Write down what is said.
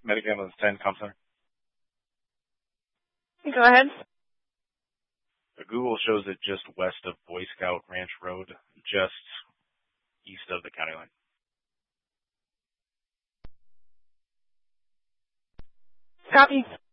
Medic Ambulance 10, Comm Center. Go ahead. Google shows it just west of Boy Scout Ranch Road, just east of the county line. Copy.